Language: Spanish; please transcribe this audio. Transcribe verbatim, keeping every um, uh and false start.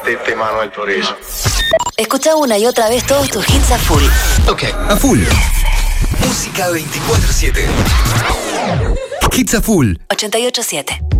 de, de Manuel Turizo. Escucha una y otra vez todos tus hits a full. Ok, a full. Música veinticuatro siete. Hits a full. ochenta y ocho siete.